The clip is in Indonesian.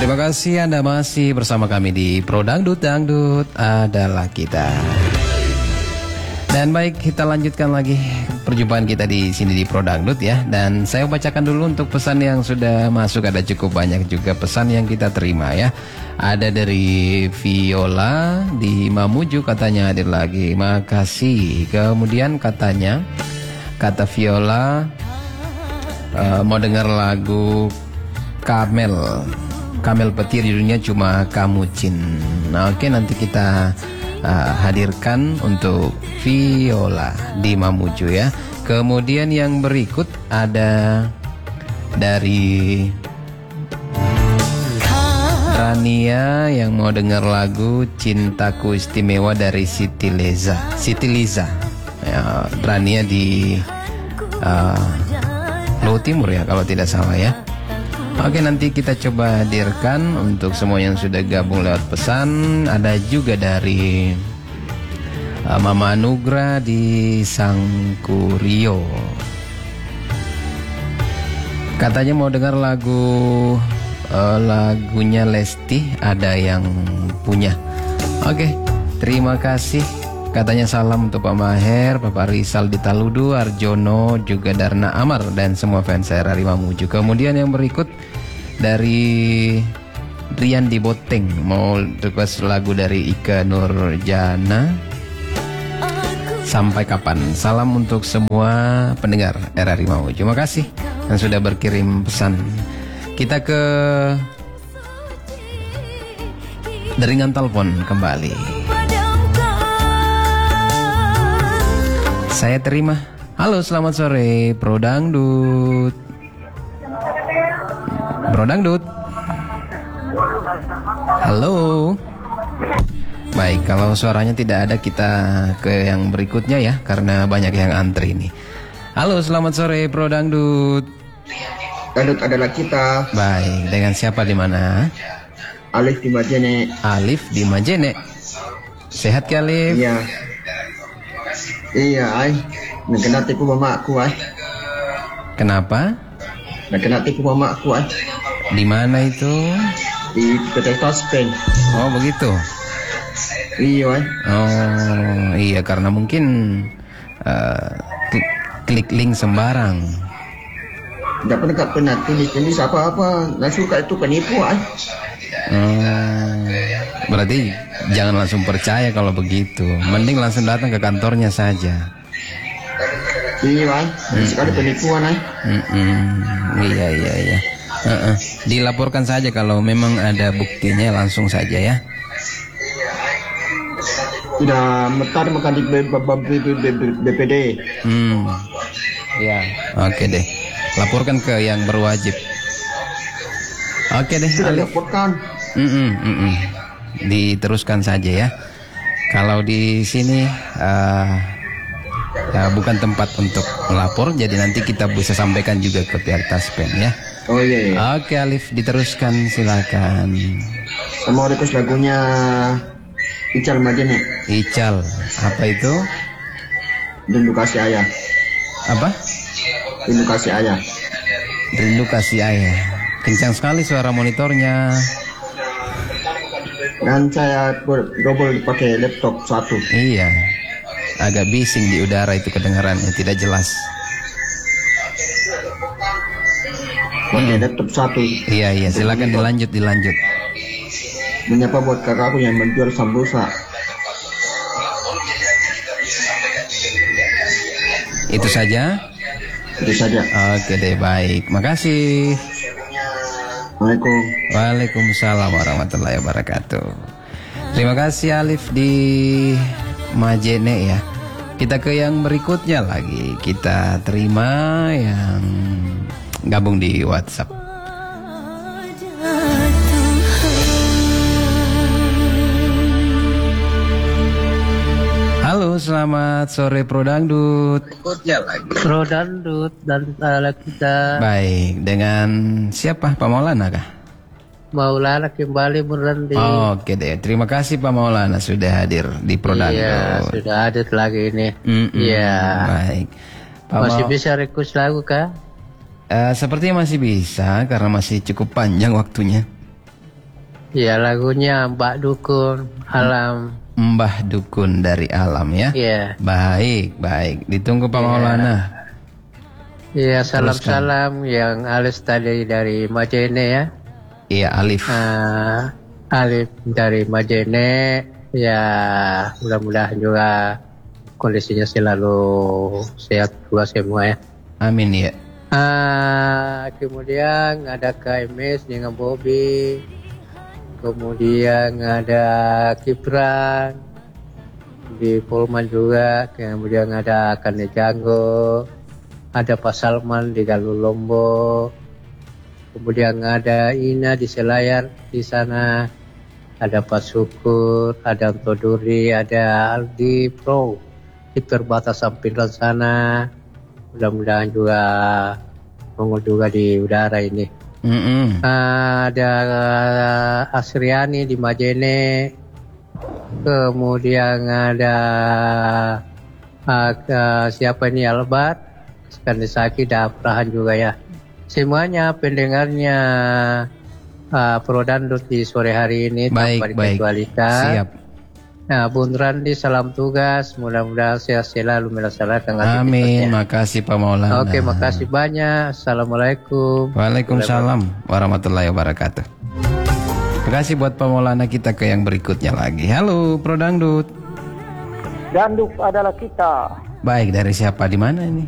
Terima kasih Anda masih bersama kami di Pro Dangdut, Dangdut adalah kita. Dan baik, kita lanjutkan lagi perjumpaan kita di sini di Pro Dangdut ya. Dan saya bacakan dulu untuk pesan yang sudah masuk, ada cukup banyak juga pesan yang kita terima ya. Ada dari Viola di Mamuju, katanya hadir lagi. Makasih. Kemudian katanya, kata Viola mau dengar lagu Kamel Petir, judulnya Cuma Kamu Cin. Nah, oke, nanti kita hadirkan untuk Viola di Mamuju ya. Kemudian yang berikut ada dari Rania yang mau dengar lagu Cintaku Istimewa dari Siti Liza. Ya, Rania di Luhut Timur ya kalau tidak salah ya. Oke, nanti kita coba hadirkan untuk semua yang sudah gabung lewat pesan. Ada juga dari Mama Nugra di Sangkurio. Katanya mau dengar lagunya Lesti, ada yang punya. Oke, terima kasih. Katanya salam untuk Pak Maher, Bapak Rizal di Taludu, Arjono, juga Darna Amar, dan semua fans saya Rari Mamuju. Kemudian yang berikut dari Rian di Boteng, mau request lagu dari Ika Nurjana, Sampai Kapan. Salam untuk semua pendengar RRI Mamuju. Terima kasih yang sudah berkirim pesan. Kita ke deringan telepon kembali. Saya terima. Halo, selamat sore Pro Dangdut. Pro Dangdut. Halo. Baik, kalau suaranya tidak ada, kita ke yang berikutnya ya, karena banyak yang antri nih. Halo, selamat sore Pro Dangdut. Dangdut adalah kita. Baik, dengan siapa di mana? Alif di Majene. Alif di Majene. Sehat ke Alif? Iya. Iya, ay. Nak tipu mama aku, ay. Kenapa? Nak tipu mama aku, ay. Di mana itu? Di PT Taspen. Oh, begitu. Iya, ay. Oh, iya, karena mungkin klik link sembarang. Tidak pernah tulis apa-apa. Nggak suka itu penipu, ay. Berarti jangan langsung percaya kalau begitu. Mending langsung datang ke kantornya saja. Iya, ay. Sekali penipuan, ay. Iya. Dilaporkan saja kalau memang ada buktinya, langsung saja ya. Tidak metar makan di BPD. Ya. Oke deh. Laporkan ke yang berwajib. Oke deh. Sudah laporkan. Diteruskan saja ya. Kalau di sini ya bukan tempat untuk melapor, jadi nanti kita bisa sampaikan juga ke pihak Taspen ya. Oh iya. Oke Alif, diteruskan silakan. Mau request lagunya Ical Majene. Ical, apa itu? Rindu Kasih Ayah. Apa? Rindu Kasih Ayah. Rindu Kasih Ayah. Kencang sekali suara monitornya. Dan saya double pakai laptop satu. Iya, agak bising di udara itu kedengarannya, tidak jelas. Pakai laptop satu. Iya, silakan dilanjut. Menyapa buat kakakku yang menjual sambusa. Itu saja? Itu saja. Oke deh, baik. Makasih. Waalaikumsalam warahmatullahi wabarakatuh. Terima kasih Alif di Majene ya. Kita ke yang berikutnya lagi. Kita terima yang gabung di WhatsApp. Halo, selamat sore Pro Dangdut. Pro Dangdut dan kita. Baik, dengan siapa? Pak Maulana kah? Maulana kembali berhenti. Oke deh, terima kasih Pak Maulana sudah hadir di Pro Dangdut. Iya, sudah hadir lagi ini. Iya. Baik. Pak masih bisa request lagu kah? Sepertinya masih bisa karena masih cukup panjang waktunya. Ya, lagunya Mbak Dukun Alam. Mbah Dukun dari Alam ya. Iya. Baik, baik. Ditunggu Pak Maulana. Iya, salam-salam yang Alis tadi dari Majene ya. Iya, Alif. Alif dari Majene. Ya, mudah-mudahan juga kondisinya selalu sehat dua semua ya. Amin ya. Kemudian ada KMS dengan Bobby. Kemudian ada Kipran di Polman juga. Kemudian ada Kane Janggo. Ada Pak Salman di Galuh Lombok. Kemudian ada Ina di Selayar di sana. Ada Pak Syukur, ada Antoduri, ada Aldi Pro di perbatasan Pinrang sana. Mudah-mudahan juga mongol juga di udara ini. Ada Asriani di Majene. Kemudian ada siapa ini, Albat Skandisaki dan Prahan juga ya. Semuanya pendengarnya Pro Dandut di sore hari ini tanpa dikecualikan. Siap. Nah, Bung Randi salam tugas, mudah-mudahan sehat selalu melaksanakan Amin, makasih Pak Maulana. Oke, makasih banyak. Assalamualaikum. Waalaikumsalam warahmatullahi wabarakatuh. Terima kasih buat Pak Maulana. Kita ke yang berikutnya lagi. Halo, Pro Dangdut. Dandut adalah kita. Baik, dari siapa, di mana ini?